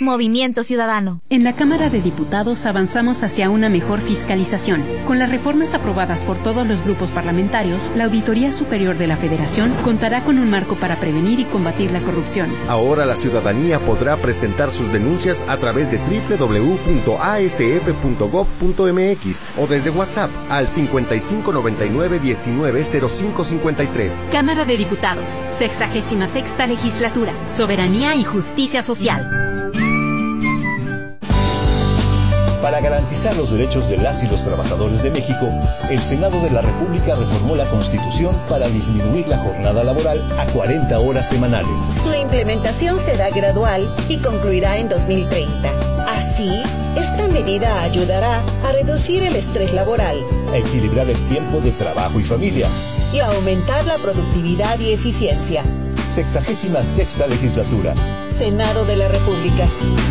Movimiento Ciudadano. En la Cámara de Diputados avanzamos hacia una mejor fiscalización. Con las reformas aprobadas por todos los grupos parlamentarios, la Auditoría Superior de la Federación contará con un marco para prevenir y combatir la corrupción. Ahora la ciudadanía podrá presentar sus denuncias a través de www.asf.gov.mx o desde WhatsApp al 5599-190553. Cámara de Diputados, 66ª Legislatura, Soberanía y Justicia Social. Para garantizar los derechos de las y los trabajadores de México, el Senado de la República reformó la Constitución para disminuir la jornada laboral a 40 horas semanales. Su implementación será gradual y concluirá en 2030. Así, esta medida ayudará a reducir el estrés laboral, a equilibrar el tiempo de trabajo y familia y a aumentar la productividad y eficiencia. 66ª Legislatura. Senado de la República.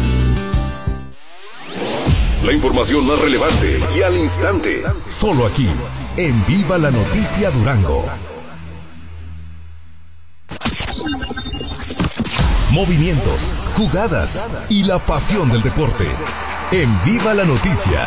La información más relevante y al instante. Solo aquí, en Viva la Noticia Durango. Movimientos, jugadas y la pasión del deporte. En Viva la Noticia.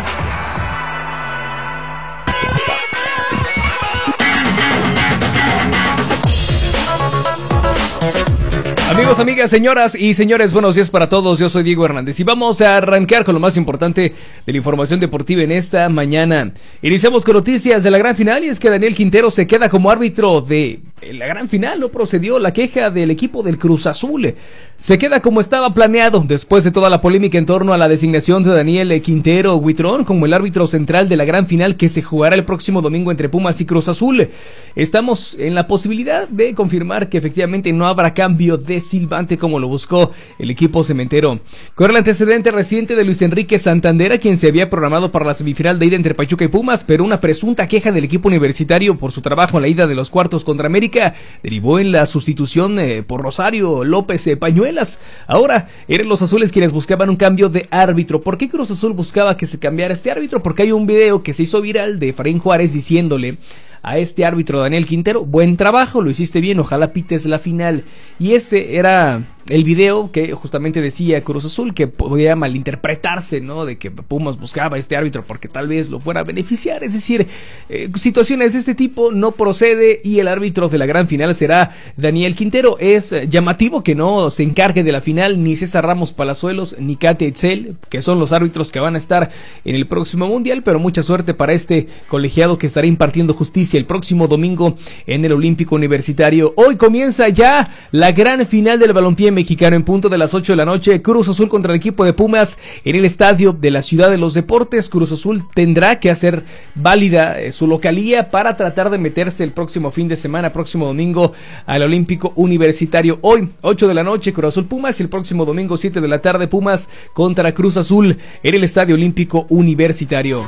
Amigos, amigas, señoras y señores, buenos días para todos. Yo soy Diego Hernández y vamos a arrancar con lo más importante de la información deportiva en esta mañana. Iniciamos con noticias de la gran final y es que Daniel Quintero se queda como árbitro de la gran final. No procedió la queja del equipo del Cruz Azul. Se queda como estaba planeado después de toda la polémica en torno a la designación de Daniel Quintero Huitrón como el árbitro central de la gran final que se jugará el próximo domingo entre Pumas y Cruz Azul. Estamos en la posibilidad de confirmar que efectivamente no habrá cambio de silbante como lo buscó el equipo cementero. Corre el antecedente reciente de Luis Enrique Santander, a quien se había programado para la semifinal de ida entre Pachuca y Pumas, pero una presunta queja del equipo universitario por su trabajo en la ida de los cuartos contra América derivó en la sustitución por Rosario López Pañuelas. Ahora eran los azules quienes buscaban un cambio de árbitro. ¿Por qué Cruz Azul buscaba que se cambiara este árbitro? Porque hay un video que se hizo viral de Efraín Juárez diciéndole a este árbitro Daniel Quintero: buen trabajo, lo hiciste bien, ojalá pites la final. Y este era el video que justamente decía Cruz Azul que podía malinterpretarse, ¿no? De que Pumas buscaba a este árbitro porque tal vez lo fuera a beneficiar. Es decir, situaciones de este tipo no procede y el árbitro de la gran final será Daniel Quintero. Es llamativo que no se encargue de la final ni César Ramos Palazuelos ni Katia Itzel, que son los árbitros que van a estar en el próximo mundial, pero mucha suerte para este colegiado que estará impartiendo justicia el próximo domingo en el Olímpico Universitario. Hoy comienza ya la gran final del balompié mexicano en punto de las 8 de la noche. Cruz Azul contra el equipo de Pumas en el estadio de la Ciudad de los Deportes. Cruz Azul tendrá que hacer válida su localía para tratar de meterse el próximo fin de semana, próximo domingo, al Olímpico Universitario. Hoy 8 de la noche Cruz Azul Pumas y el próximo domingo 7 de la tarde Pumas contra Cruz Azul en el Estadio Olímpico Universitario.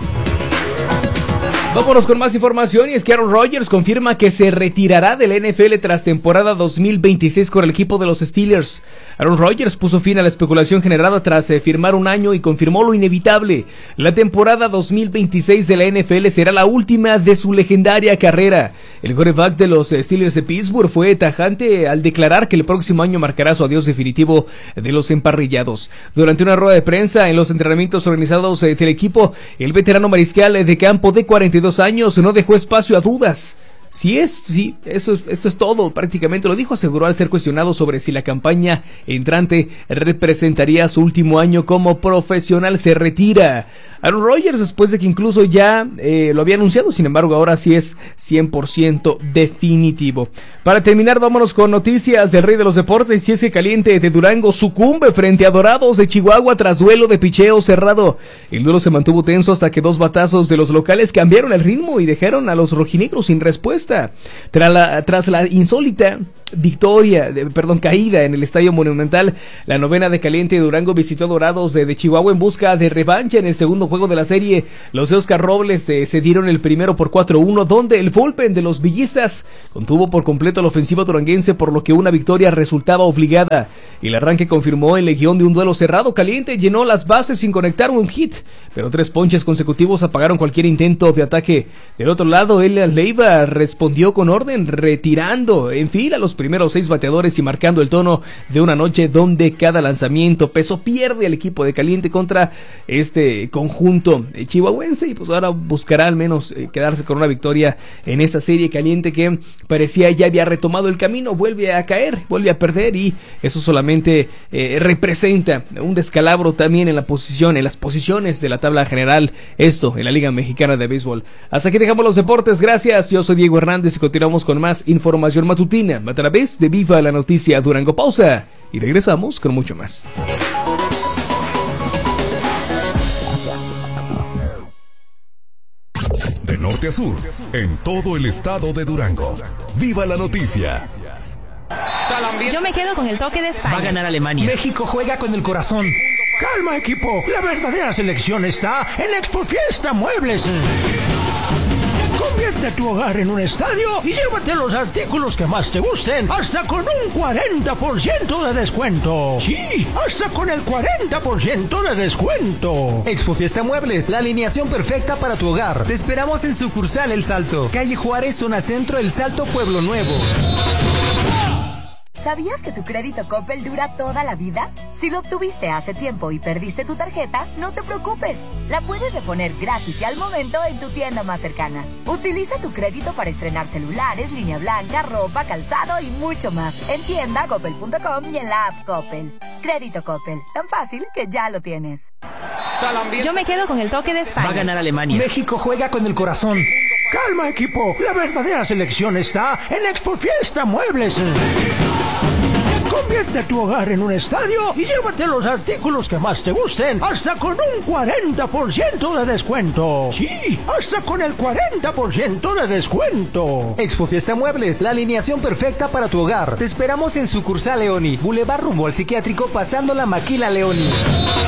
Vámonos con más información, y es que Aaron Rodgers confirma que se retirará de la NFL tras temporada 2026 con el equipo de los Steelers. Aaron Rodgers puso fin a la especulación generada tras firmar un año y confirmó lo inevitable: la temporada 2026 de la NFL será la última de su legendaria carrera. El quarterback de los Steelers de Pittsburgh fue tajante al declarar que el próximo año marcará su adiós definitivo de los emparrillados. Durante una rueda de prensa en los entrenamientos organizados del equipo, el veterano mariscal de campo de 42 años no dejó espacio a dudas. Esto es todo, prácticamente lo dijo. Aseguró al ser cuestionado sobre si la campaña entrante representaría su último año como profesional. Se retira Aaron Rodgers después de que incluso ya lo había anunciado. Sin embargo, ahora sí es 100% definitivo. Para terminar, vámonos con noticias del rey de los deportes, y es que Caliente de Durango sucumbe frente a Dorados de Chihuahua tras duelo de picheo cerrado. El duelo se mantuvo tenso hasta que dos batazos de los locales cambiaron el ritmo y dejaron a los rojinegros sin respuesta. Tras la insólita caída en el Estadio Monumental, la novena de Caliente de Durango visitó a Dorados de Chihuahua en busca de revancha en el segundo juego de la serie. Los de Oscar Robles se dieron el primero por 4-1, donde el bullpen de los villistas contuvo por completo la ofensiva duranguense, por lo que una victoria resultaba obligada. y el arranque confirmó el legión de un duelo cerrado. Caliente llenó las bases sin conectar un hit, pero 3 ponches consecutivos apagaron cualquier intento de ataque. Del otro lado, Elian Leiva respondió con orden, retirando en fila los primeros 6 bateadores y marcando el tono de una noche donde cada lanzamiento pesó. Pierde el equipo de Caliente contra este conjunto chihuahuense y pues ahora buscará al menos quedarse con una victoria en esa serie. Caliente que parecía ya había retomado el camino, vuelve a caer, vuelve a perder, y eso solamente representa un descalabro también en las posiciones de la tabla general, esto en la Liga Mexicana de Béisbol. Hasta aquí dejamos los deportes, gracias. Yo soy Diego Hernández y continuamos con más información matutina a través de Viva la Noticia Durango. Pausa y regresamos con mucho más. De norte a sur, en todo el estado de Durango. ¡Viva la noticia! Yo me quedo con el toque de España. Va a ganar Alemania. México juega con el corazón. Calma, equipo. La verdadera selección está en Expo Fiesta Muebles. Convierte tu hogar en un estadio y llévate los artículos que más te gusten hasta con un 40% de descuento. Sí, hasta con el 40% de descuento. Expo Fiesta Muebles, la alineación perfecta para tu hogar. Te esperamos en sucursal El Salto, calle Juárez, zona centro, El Salto, Pueblo Nuevo. ¿Sabías que tu crédito Coppel dura toda la vida? Si lo obtuviste hace tiempo y perdiste tu tarjeta, no te preocupes. La puedes reponer gratis y al momento en tu tienda más cercana. Utiliza tu crédito para estrenar celulares, línea blanca, ropa, calzado y mucho más. En tienda coppel.com y en la app Coppel. Crédito Coppel, tan fácil que ya lo tienes. Yo me quedo con el toque de España. Va a ganar Alemania. México juega con el corazón. Calma, equipo. La verdadera selección está en Expo Fiesta Muebles. Convierte tu hogar en un estadio y llévate los artículos que más te gusten hasta con un 40% de descuento. Sí, hasta con el 40% de descuento. Expo Fiesta Muebles, la alineación perfecta para tu hogar. Te esperamos en sucursal Leoni, Boulevard rumbo al psiquiátrico, pasando la Maquila Leoni.